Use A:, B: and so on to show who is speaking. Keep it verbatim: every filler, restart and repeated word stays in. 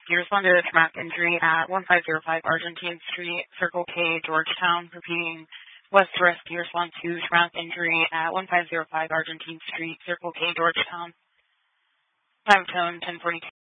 A: You responded to traumatic injury at one five zero five Argentine Street, Circle K, Georgetown. Repeating, West to rescue. Respond to traumatic injury at one five zero five Argentine Street, Circle K, Georgetown. Time tone ten forty-two.